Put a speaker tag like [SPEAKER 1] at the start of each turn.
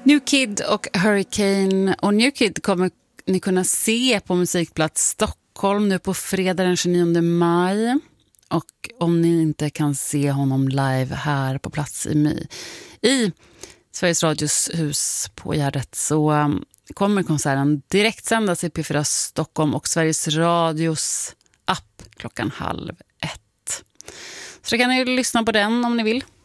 [SPEAKER 1] New Kid och Hurricane. Och New Kid kommer ni kunna se på Musikplats Stockholm nu på fredag den 29 maj. Och om ni inte kan se honom live här på plats i Sveriges Radios hus på Gärdet, så kommer konserten direkt sändas i P4 Stockholm och Sveriges Radios app 12:30. Så kan ni lyssna på den om ni vill.